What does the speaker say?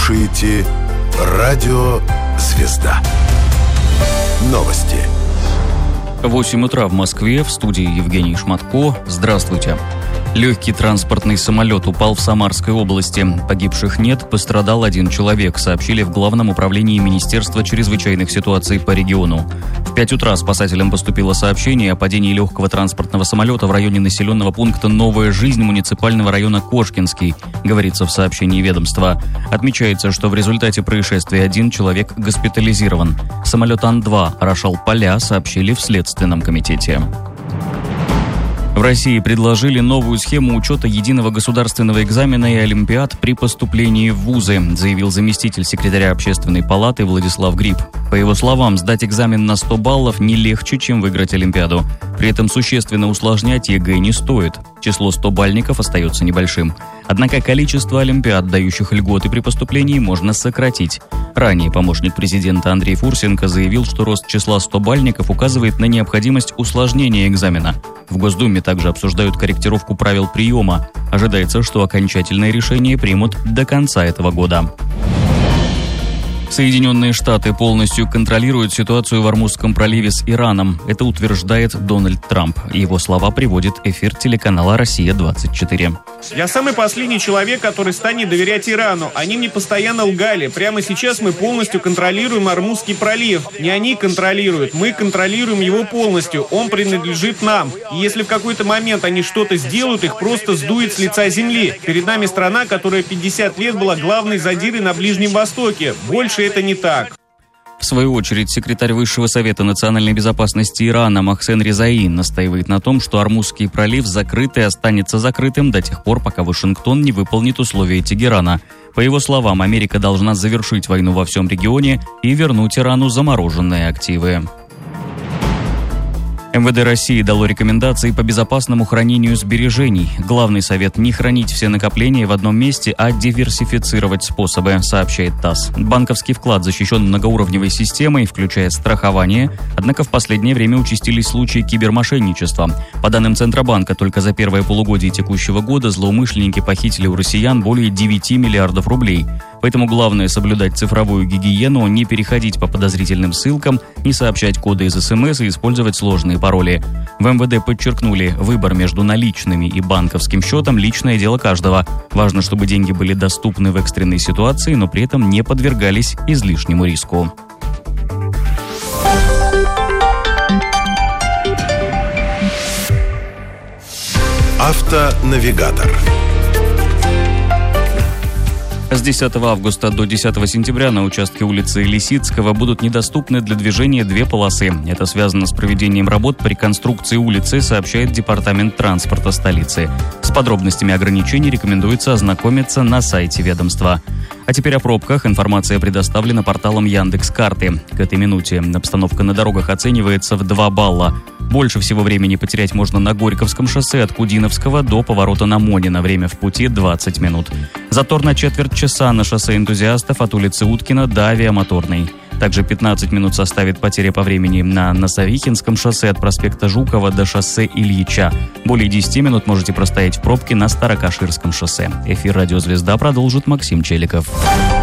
слушаете Радио «Звезда». Новости. 8 утра в Москве, в студии Евгений Шматко. Здравствуйте. Легкий транспортный самолет упал в Самарской области. Погибших нет, пострадал один человек, сообщили в Главном управлении Министерства чрезвычайных ситуаций по региону. В 5 утра спасателям поступило сообщение о падении легкого транспортного самолета в районе населенного пункта «Новая жизнь» муниципального района Кошкинский, говорится в сообщении ведомства. Отмечается, что в результате происшествия один человек госпитализирован. Самолет Ан-2 орошал поля, сообщили в Следственном комитете. В России предложили новую схему учета единого государственного экзамена и олимпиад при поступлении в вузы, заявил заместитель секретаря Общественной палаты Владислав Гриб. По его словам, сдать экзамен на 100 баллов не легче, чем выиграть олимпиаду. При этом существенно усложнять ЕГЭ не стоит. Число 100-бальников остается небольшим. Однако количество олимпиад, дающих льготы при поступлении, можно сократить. Ранее помощник президента Андрей Фурсенко заявил, что рост числа 100-бальников указывает на необходимость усложнения экзамена. В Госдуме также обсуждают корректировку правил приема. Ожидается, что окончательное решение примут до конца этого года. Соединенные Штаты полностью контролируют ситуацию в Ормузском проливе с Ираном. Это утверждает Дональд Трамп. Его слова приводит эфир телеканала «Россия-24». Я самый последний человек, который станет доверять Ирану. Они мне постоянно лгали. Прямо сейчас мы полностью контролируем Ормузский пролив. Не они контролируют, мы контролируем его полностью. Он принадлежит нам. И если в какой-то момент они что-то сделают, их просто сдует с лица земли. Перед нами страна, которая 50 лет была главной задирой на Ближнем Востоке. Больше это не так. В свою очередь, секретарь Высшего совета национальной безопасности Ирана Мохсен Резаи настаивает на том, что Ормузский пролив закрыт и останется закрытым до тех пор, пока Вашингтон не выполнит условия Тегерана. По его словам, Америка должна завершить войну во всем регионе и вернуть Ирану замороженные активы. МВД России дало рекомендации по безопасному хранению сбережений. Главный совет – не хранить все накопления в одном месте, а диверсифицировать способы, сообщает ТАСС. Банковский вклад защищен многоуровневой системой, включая страхование, однако в последнее время участились случаи кибермошенничества. По данным Центробанка, только за первое полугодие текущего года злоумышленники похитили у россиян более 9 миллиардов рублей. Поэтому главное – соблюдать цифровую гигиену, не переходить по подозрительным ссылкам, не сообщать коды из СМС и использовать сложные пароли. В МВД подчеркнули, выбор между наличными и банковским счетом – личное дело каждого. Важно, чтобы деньги были доступны в экстренной ситуации, но при этом не подвергались излишнему риску. Автонавигатор. С 10 августа до 10 сентября на участке улицы Лисицкого будут недоступны для движения 2 полосы. Это связано с проведением работ по реконструкции улицы, сообщает Департамент транспорта столицы. С подробностями ограничений рекомендуется ознакомиться на сайте ведомства. А теперь о пробках. Информация предоставлена порталом Яндекс.Карты. К этой минуте обстановка на дорогах оценивается в 2 балла. Больше всего времени потерять можно на Горьковском шоссе от Кудиновского до поворота на Монина. Время в пути 20 минут. Затор на четверть часа на шоссе Энтузиастов от улицы Уткина до Авиамоторной. Также 15 минут составит потеря по времени на Носовихинском шоссе от проспекта Жукова до шоссе Ильича. Более 10 минут можете простоять в пробке на Старокаширском шоссе. Эфир «Радио Звезда» продолжит Максим Челиков.